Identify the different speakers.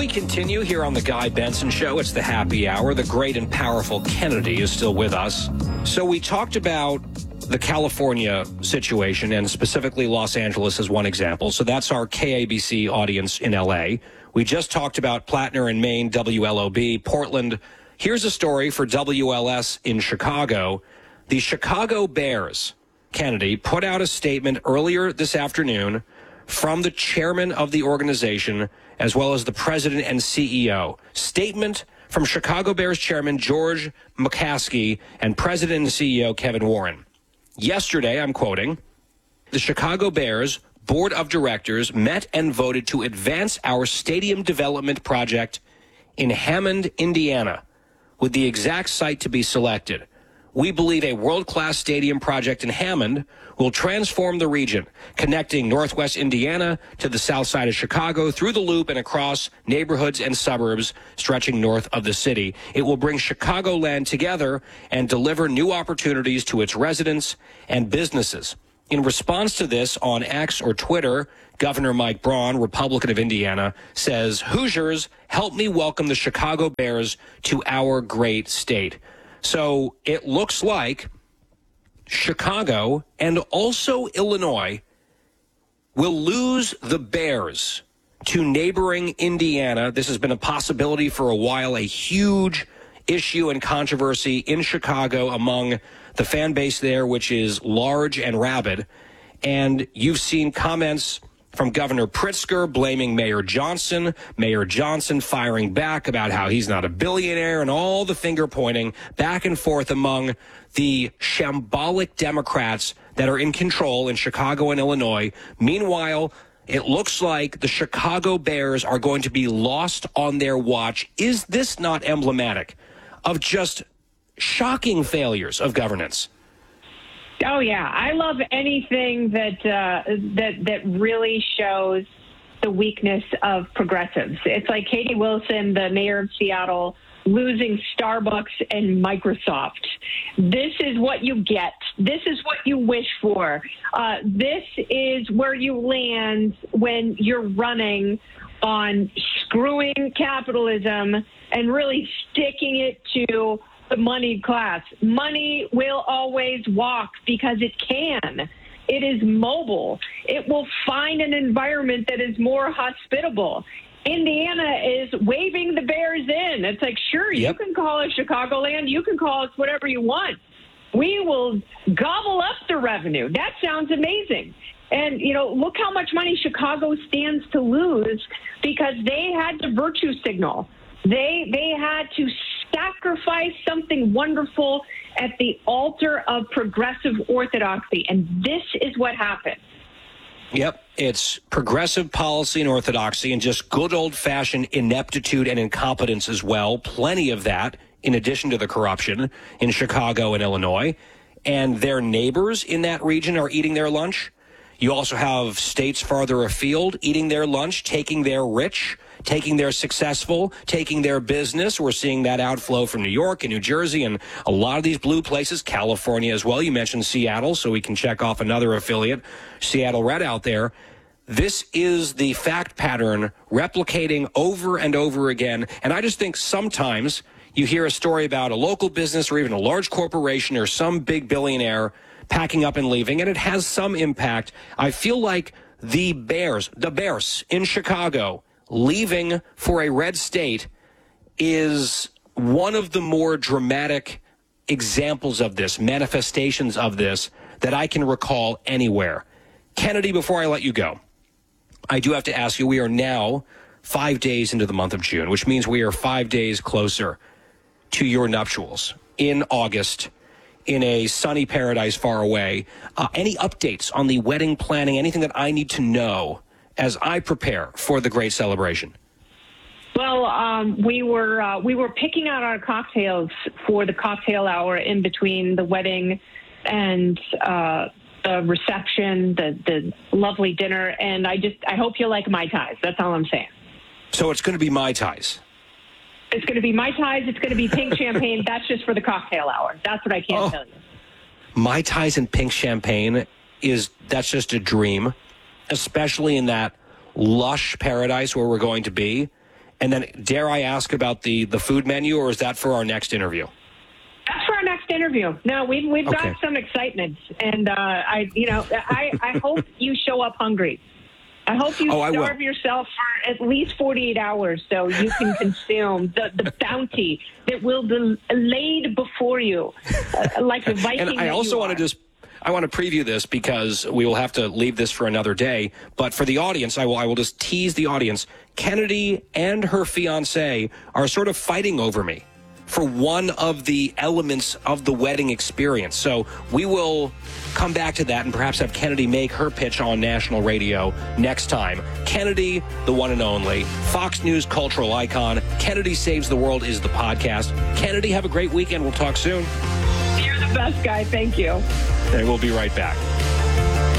Speaker 1: continue here on the Guy Benson Show. It's the happy hour. The great and powerful Kennedy is still with us. So we talked about the California situation, and specifically Los Angeles as one example. So that's our KABC audience in L.A. We just talked about Plattner in Maine, WLOB, Portland. Here's a story for WLS in Chicago. The Chicago Bears, Kennedy, put out a statement earlier this afternoon from the chairman of the organization, as well as the president and CEO. Statement from Chicago Bears chairman George McCaskey and president and CEO Kevin Warren. Yesterday, I'm quoting, the Chicago Bears board of directors met and voted to advance our stadium development project in Hammond, Indiana, with the exact site to be selected. We believe a world-class stadium project in Hammond will transform the region, connecting northwest Indiana to the south side of Chicago through the loop and across neighborhoods and suburbs stretching north of the city. It will bring Chicagoland together and deliver new opportunities to its residents and businesses. In response to this, on X or Twitter, Governor Mike Braun, Republican of Indiana, says, Hoosiers, help me welcome the Chicago Bears to our great state. So it looks like Chicago and also Illinois will lose the Bears to neighboring Indiana. This has been a possibility for a while, a huge issue and controversy in Chicago among the fan base there, which is large and rabid. And you've seen comments from Governor Pritzker blaming Mayor Johnson firing back about how he's not a billionaire, and all the finger pointing back and forth among the shambolic Democrats that are in control in Chicago and Illinois. Meanwhile, it looks like the Chicago Bears are going to be lost on their watch. Is this not emblematic of just shocking failures of governance?
Speaker 2: Oh, yeah. I love anything that really shows the weakness of progressives. It's like Katie Wilson, the mayor of Seattle, losing Starbucks and Microsoft. This is what you get. This is what you wish for. This is where you land when you're running on screwing capitalism and really sticking it to the moneyed class. Money will always walk because it can. It is mobile. It will find an environment that is more hospitable. Indiana is waving the Bears in. It's like, sure, You can call it Chicagoland. You can call it whatever you want. We will gobble up the revenue. That sounds amazing. And, look how much money Chicago stands to lose because they had to virtue signal. They had to sacrifice something wonderful at the altar of progressive orthodoxy, and this is what happened.
Speaker 1: Yep, it's progressive policy and orthodoxy and just good old-fashioned ineptitude and incompetence as well. Plenty of that, in addition to the corruption in Chicago and Illinois. And their neighbors in that region are eating their lunch. You also have states farther afield eating their lunch, taking their rich, taking their successful, taking their business. We're seeing that outflow from New York and New Jersey and a lot of these blue places, California as well. You mentioned Seattle, so we can check off another affiliate, Seattle Red out there. This is the fact pattern replicating over and over again. And I just think sometimes you hear a story about a local business or even a large corporation or some big billionaire packing up and leaving, and it has some impact. I feel like the Bears in Chicago leaving for a red state is one of the more dramatic examples of this, manifestations of this, that I can recall anywhere. Kennedy, before I let you go, I do have to ask you, we are now 5 days into the month of June, which means we are 5 days closer to your nuptials in August in a sunny paradise far away. Any updates on the wedding planning, anything that I need to know as I prepare for the great celebration?
Speaker 2: Well, we were picking out our cocktails for the cocktail hour in between the wedding and the reception, the lovely dinner, and I hope you like Mai Tais. That's all I'm saying.
Speaker 1: So it's going to be Mai Tais.
Speaker 2: It's going to be Mai Tais. It's going to be pink champagne. That's just for the cocktail hour. That's what I can't tell you.
Speaker 1: Mai Tais and pink champagne that's just a dream, especially in that lush paradise where we're going to be. And then, dare I ask about the food menu, or is that for our next interview?
Speaker 2: That's for our next interview. No, we've got some excitement, and I hope you show up hungry. I hope you starve yourself for at least 48 hours so you can consume the bounty that will be laid before you, like the Viking.
Speaker 1: And I also want to I want to preview this because we will have to leave this for another day. But for the audience, I will just tease the audience. Kennedy and her fiancé are sort of fighting over me for one of the elements of the wedding experience. So we will come back to that and perhaps have Kennedy make her pitch on national radio next time. Kennedy, the one and only, Fox News cultural icon. Kennedy Saves the World is the podcast. Kennedy, have a great weekend. We'll talk soon.
Speaker 2: You're the best guy. Thank you.
Speaker 1: And we'll be right back.